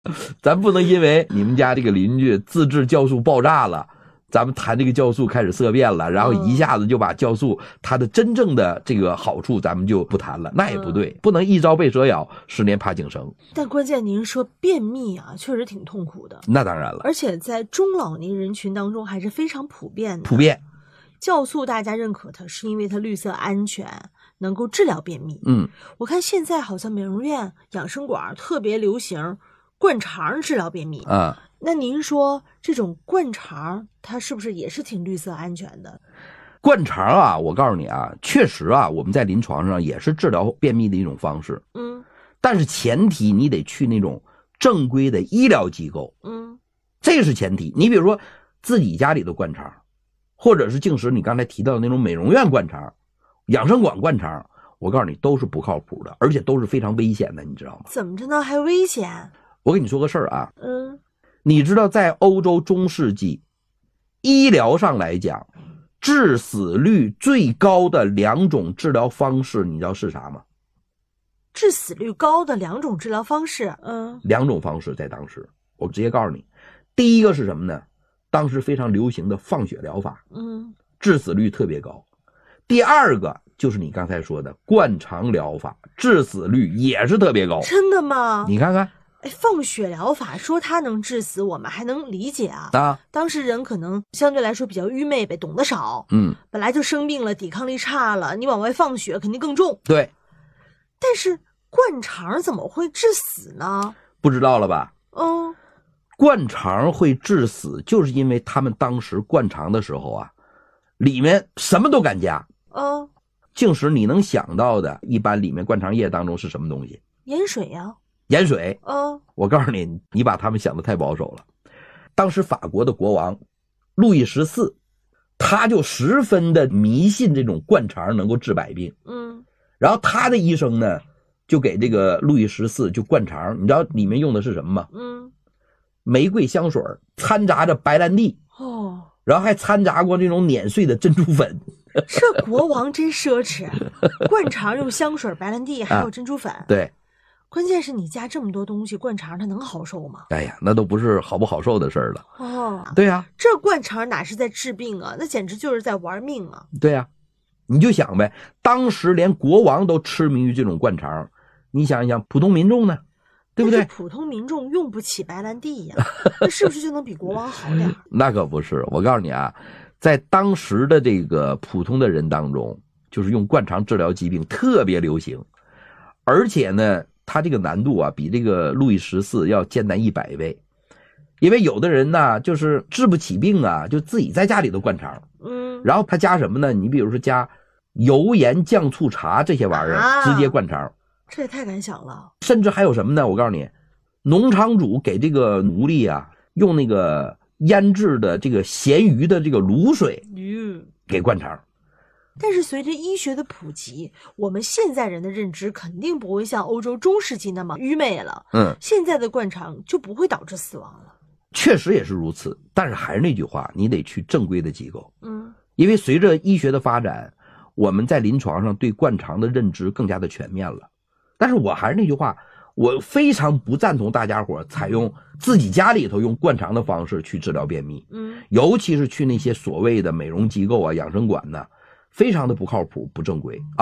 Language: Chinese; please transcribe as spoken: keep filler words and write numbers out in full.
咱不能因为你们家这个邻居自制酵素爆炸了，咱们谈这个酵素开始色变了，然后一下子就把酵素它的真正的这个好处咱们就不谈了，那也不对，不能一朝被蛇咬，十年怕井绳。 但关键您说便秘啊，确实挺痛苦的。 那当然了， 而且在中老年人群当中还是非常普遍的。 普遍。 酵素大家认可它是因为它绿色安全，能够治疗便秘。 嗯， 我看现在好像美容院、养生馆特别流行灌肠治疗便秘啊。 那您说这种灌肠它是不是也是挺绿色安全的？ 灌肠啊，我告诉你啊，确实啊，我们在临床上也是治疗便秘的一种方式。 嗯， 但是前提你得去那种正规的医疗机构。 嗯， 这是前提。你比如说自己家里的灌肠，或者是净石你刚才提到的那种美容院灌肠、养生馆灌肠，我告诉你都是不靠谱的，而且都是非常危险的，你知道吗？ 怎么着呢？还危险？ 我跟你说个事儿啊。 嗯， 你知道在欧洲中世纪医疗上来讲，致死率最高的两种治疗方式你知道是啥吗？ 致死率高的两种治疗方式。嗯， 两种方式在当时我直接告诉你，第一个是什么呢？当时非常流行的放血疗法。 嗯， 致死率特别高。第二个就是你刚才说的灌肠疗法，致死率也是特别高。 真的吗？ 你看看， 哎，放血疗法说它能致死，我们还能理解啊。 啊， 当时人可能相对来说比较愚昧呗，懂得少。 嗯， 本来就生病了，抵抗力差了，你往外放血肯定更重。 对。 但是灌肠怎么会致死呢？ 不知道了吧？ 嗯， 灌肠会致死，就是因为他们当时灌肠的时候啊，里面什么都敢加。 嗯， 净石你能想到的，一般里面灌肠液当中是什么东西？ 盐水呀、啊。 盐水。 嗯， 我告诉你，你把他们想得太保守了。当时法国的国王路易十四，他就十分的迷信这种灌肠能够治百病。 嗯， 然后他的医生呢，就给这个路易十四就灌肠，你知道里面用的是什么吗？ 嗯， 玫瑰香水掺杂着白兰地。 哦， 然后还掺杂过那种碾碎的珍珠粉。 这国王真奢侈，灌肠用香水、白兰地还有珍珠粉。 啊、对， 关键是你加这么多东西，灌肠它能好受吗？ 哎呀，那都不是好不好受的事儿了。 哦， 对呀、啊， 这灌肠哪是在治病啊？那简直就是在玩命啊！ 对呀、啊，你就想呗，当时连国王都痴迷于这种灌肠，你想一想，普通民众呢？对不对？ 普通民众用不起白兰地呀，那是不是就能比国王好点？ 那可不是，我告诉你啊，在当时的这个普通的人当中，就是用灌肠治疗疾病特别流行，而且呢，它这个难度啊，比这个路易十四要艰难一百倍，因为有的人呢，就是治不起病啊，就自己在家里头灌肠， 嗯， 然后他加什么呢？你比如说加油盐酱醋茶这些玩意儿，啊、直接灌肠。 这也太敢想了， 甚至还有什么呢？我告诉你，农场主给这个奴隶啊，用那个腌制的这个咸鱼的这个卤水， 嗯， 给灌肠。 但是随着医学的普及，我们现在人的认知肯定不会像欧洲中世纪那么愚昧了。 嗯， 现在的灌肠就不会导致死亡了。 确实也是如此，但是还是那句话，你得去正规的机构。 嗯， 因为随着医学的发展，我们在临床上对灌肠的认知更加的全面了。但是我还是那句话，我非常不赞同大家伙采用自己家里头用灌肠的方式去治疗便秘， 嗯， 尤其是去那些所谓的美容机构啊、养生馆呢，非常的不靠谱、不正规啊。